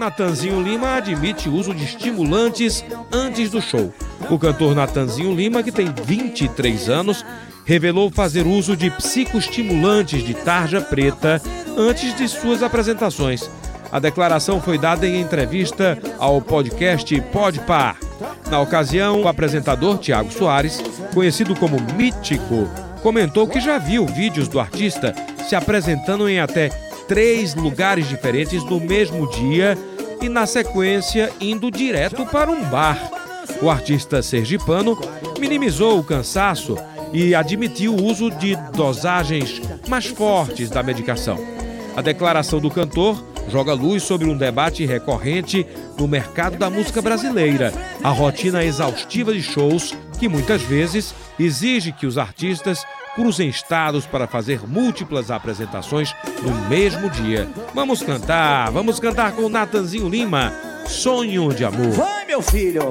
Natanzinho Lima admite o uso de estimulantes antes do show. O cantor Natanzinho Lima, que tem 23 anos, revelou fazer uso de psicoestimulantes de tarja preta antes de suas apresentações. A declaração foi dada em entrevista ao podcast Podpah. Na ocasião, o apresentador Tiago Soares, conhecido como Mítico, comentou que já viu vídeos do artista se apresentando em até 3 lugares diferentes no mesmo dia e, na sequência, indo direto para um bar. O artista sergipano minimizou o cansaço e admitiu o uso de dosagens mais fortes da medicação. A declaração do cantor joga luz sobre um debate recorrente no mercado da música brasileira, a rotina exaustiva de shows que muitas vezes exige que os artistas cruzem estados para fazer múltiplas apresentações no mesmo dia. Vamos cantar com Natanzinho Lima, Sonho de Amor. Vai, meu filho!